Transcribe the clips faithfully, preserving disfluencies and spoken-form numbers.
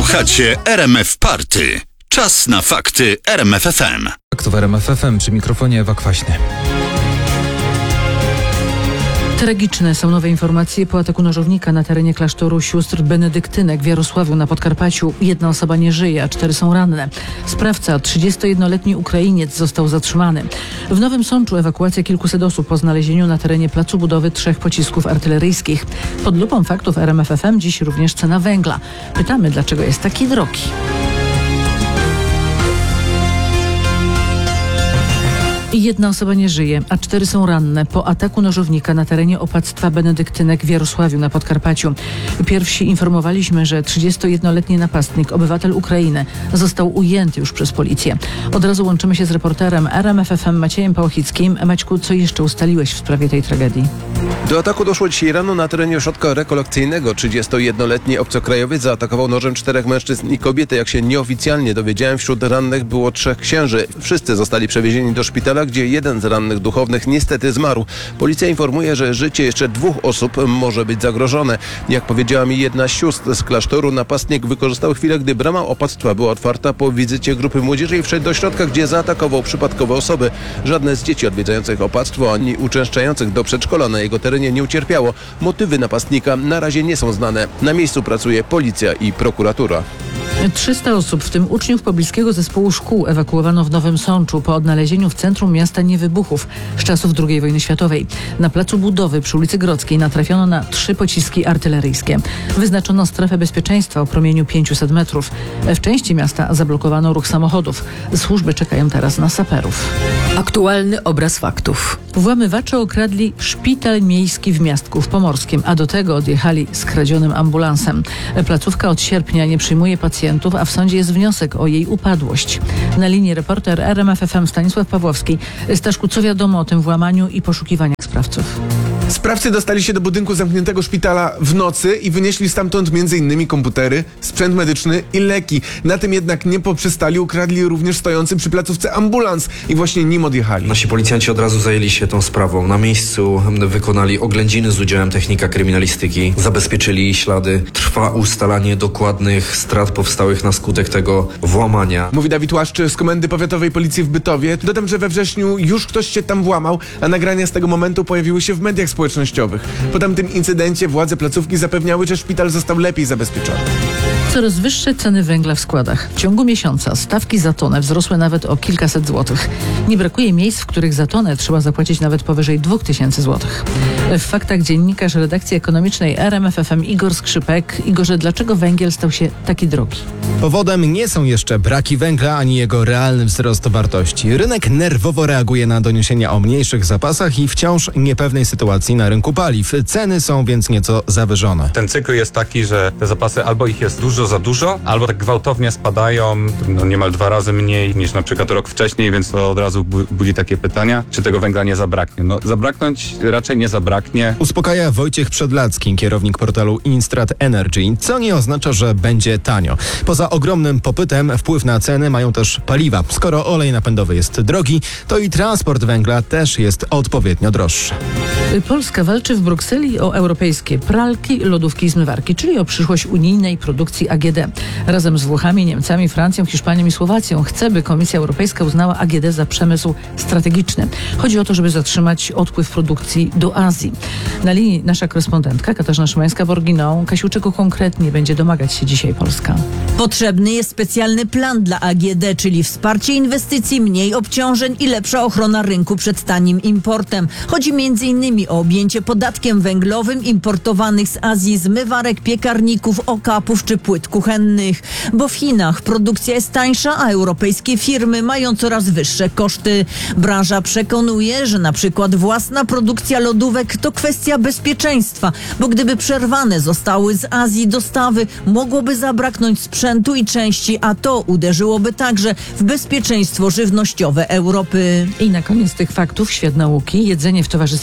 Słuchacie R M F Party. Czas na fakty R M F F M. Faktów R M F F M, przy mikrofonie Ewa Kwaśny. Tragiczne są nowe informacje po ataku nożownika na terenie klasztoru sióstr benedyktynek w Jarosławiu na Podkarpaciu. Jedna osoba nie żyje, a cztery są ranne. Sprawca, trzydziestojednoletni Ukrainiec, został zatrzymany. W Nowym Sączu ewakuacja kilkuset osób po znalezieniu na terenie placu budowy trzech pocisków artyleryjskich. Pod lupą faktów R M F F M dziś również cena węgla. Pytamy, dlaczego jest taki drogi. Jedna osoba nie żyje, a cztery są ranne po ataku nożownika na terenie opactwa benedyktynek w Jarosławiu na Podkarpaciu. Pierwsi informowaliśmy, że trzydziestojednoletni napastnik, obywatel Ukrainy, został ujęty już przez policję. Od razu łączymy się z reporterem R M F F M Maciejem Pałachickim. Maćku, co jeszcze ustaliłeś w sprawie tej tragedii? Do ataku doszło dzisiaj rano na terenie ośrodka rekolekcyjnego. trzydziestojednoletni obcokrajowiec zaatakował nożem czterech mężczyzn i kobietę. Jak się nieoficjalnie dowiedziałem, wśród rannych było trzech księży. Wszyscy zostali przewiezieni do szpitala, gdzie jeden z rannych duchownych niestety zmarł. Policja informuje, że życie jeszcze dwóch osób może być zagrożone. Jak powiedziała mi jedna z sióstr z klasztoru, napastnik wykorzystał chwilę, gdy brama opactwa była otwarta po wizycie grupy młodzieży i wszedł do środka, gdzie zaatakował przypadkowe osoby. Żadne z dzieci odwiedzających opactwo ani uczęszczających do przedszkola na jego terenie nie ucierpiało. Motywy napastnika na razie nie są znane. Na miejscu pracuje policja i prokuratura. trzysta osób, w tym uczniów pobliskiego zespołu szkół, ewakuowano w Nowym Sączu po odnalezieniu w centrum miasta niewybuchów z czasów drugiej wojny światowej. Na placu budowy przy ulicy Grodzkiej natrafiono na trzy pociski artyleryjskie. Wyznaczono strefę bezpieczeństwa o promieniu pięciuset metrów. W części miasta zablokowano ruch samochodów. Służby czekają teraz na saperów. Aktualny obraz faktów. Włamywacze okradli szpital miejski w Miastku w Pomorskim, a do tego odjechali skradzionym ambulansem. Placówka od sierpnia nie przyjmuje pacjentów, a w sądzie jest wniosek o jej upadłość. Na linii reporter R M F F M Stanisław Pawłowski. Staszku, co wiadomo o tym włamaniu i poszukiwaniach sprawców? Sprawcy dostali się do budynku zamkniętego szpitala w nocy i wynieśli stamtąd między innymi komputery, sprzęt medyczny i leki. Na tym jednak nie poprzestali, ukradli również stojący przy placówce ambulans i właśnie nim odjechali. Nasi policjanci od razu zajęli się tą sprawą. Na miejscu wykonali oględziny z udziałem technika kryminalistyki, zabezpieczyli ślady. Trwa ustalanie dokładnych strat powstałych na skutek tego włamania. Mówi Dawid Łaszcz z Komendy Powiatowej Policji w Bytowie. Dodam, że we wrześniu już ktoś się tam włamał, a nagrania z tego momentu pojawiły się w mediach społecznościowych. Po tamtym incydencie władze placówki zapewniały, że szpital został lepiej zabezpieczony. Coraz wyższe ceny węgla w składach. W ciągu miesiąca stawki za tonę wzrosły nawet o kilkaset złotych. Nie brakuje miejsc, w których za tonę trzeba zapłacić nawet powyżej dwóch tysięcy złotych. W faktach dziennikarz redakcji ekonomicznej R M F F M Igor Skrzypek. Igorze, dlaczego węgiel stał się taki drogi? Powodem nie są jeszcze braki węgla ani jego realny wzrost wartości. Rynek nerwowo reaguje na doniesienia o mniejszych zapasach i wciąż niepewnej sytuacji na rynku paliw. Ceny są więc nieco zawyżone. Ten cykl jest taki, że te zapasy albo ich jest dużo za dużo, albo tak gwałtownie spadają no niemal dwa razy mniej niż na przykład rok wcześniej, więc to od razu budzi takie pytania, czy tego węgla nie zabraknie. No zabraknąć raczej nie zabraknie. Uspokaja Wojciech Przedlacki, kierownik portalu Instrat Energy, co nie oznacza, że będzie tanio. Poza ogromnym popytem wpływ na ceny mają też paliwa. Skoro olej napędowy jest drogi, to i transport węgla też jest odpowiednio droższy. Polska walczy w Brukseli o europejskie pralki, lodówki i zmywarki, czyli o przyszłość unijnej produkcji A G D. Razem z Włochami, Niemcami, Francją, Hiszpanią i Słowacją chce, by Komisja Europejska uznała A G D za przemysł strategiczny. Chodzi o to, żeby zatrzymać odpływ produkcji do Azji. Na linii nasza korespondentka Katarzyna Szymańska-Borginą. Kasiu, czego konkretnie będzie domagać się dzisiaj Polska? Potrzebny jest specjalny plan dla A G D, czyli wsparcie inwestycji, mniej obciążeń i lepsza ochrona rynku przed tanim importem. Chodzi między innymi o objęcie podatkiem węglowym importowanych z Azji zmywarek, piekarników, okapów czy płyt kuchennych. Bo w Chinach produkcja jest tańsza, a europejskie firmy mają coraz wyższe koszty. Branża przekonuje, że na przykład własna produkcja lodówek to kwestia bezpieczeństwa, bo gdyby przerwane zostały z Azji dostawy, mogłoby zabraknąć sprzętu i części, a to uderzyłoby także w bezpieczeństwo żywnościowe Europy. I na koniec tych faktów świat nauki. Jedzenie w towarzystwie bliskiej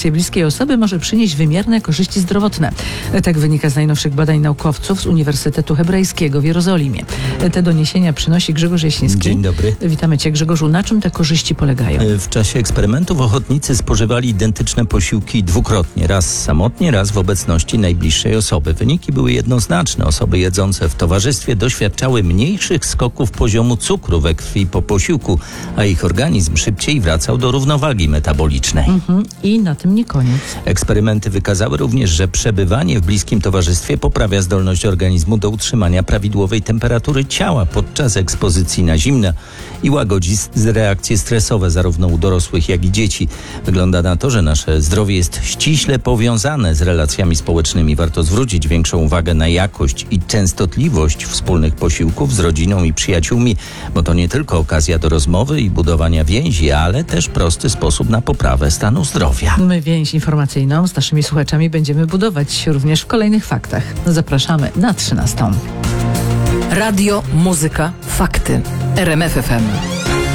osoby może przynieść wymierne korzyści zdrowotne. Tak wynika z najnowszych badań naukowców z Uniwersytetu Hebrajskiego w Jerozolimie. Te doniesienia przynosi Grzegorz Jaśniewski. Dzień dobry. Witamy Cię, Grzegorzu. Na czym te korzyści polegają? W czasie eksperymentów ochotnicy spożywali identyczne posiłki dwukrotnie. Raz samotnie, raz w obecności najbliższej osoby. Wyniki były jednoznaczne. Osoby jedzące w towarzystwie doświadczały mniejszych skoków poziomu cukru we krwi po posiłku, a ich organizm szybciej wracał do równowagi metabolicznej. Mhm. I na tym nie koniec. Eksperymenty wykazały również, że przebywanie w bliskim towarzystwie poprawia zdolność organizmu do utrzymania prawidłowej temperatury ciała podczas ekspozycji na zimno i łagodzi reakcje stresowe zarówno u dorosłych, jak i dzieci. Wygląda na to, że nasze zdrowie jest ściśle powiązane z relacjami społecznymi. Warto zwrócić większą uwagę na jakość i częstotliwość wspólnych posiłków z rodziną i przyjaciółmi, bo to nie tylko okazja do rozmowy i budowania więzi, ale też prosty sposób na poprawę stanu zdrowia. My więź informacyjną z naszymi słuchaczami będziemy budować również w kolejnych faktach. Zapraszamy na trzynastą. Radio, muzyka, fakty. R M F F M.